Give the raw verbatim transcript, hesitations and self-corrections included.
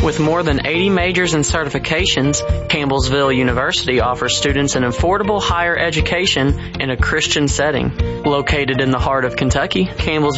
With more than eighty majors and certifications, Campbellsville University offers students an affordable higher education in a Christian setting. Located in the heart of Kentucky, Campbellsville